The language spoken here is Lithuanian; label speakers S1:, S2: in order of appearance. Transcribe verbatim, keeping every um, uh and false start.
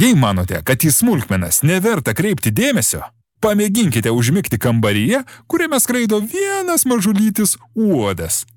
S1: Jei manote, kad į smulkmenas neverta kreipti dėmesio, pamėginkite užmigti kambaryje, kuriame skraido vienas mažulytis uodas.